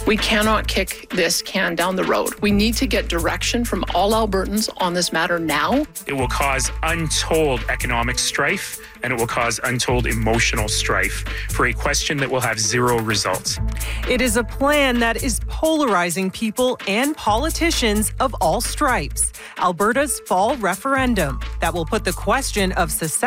We cannot kick this can down the road. We need to get direction from all Albertans on this matter now. It will cause untold economic strife, and it will cause untold emotional strife for a question that will have zero results. It is a plan that is polarizing people and politicians of all stripes. Alberta's fall referendum that will put the question of secession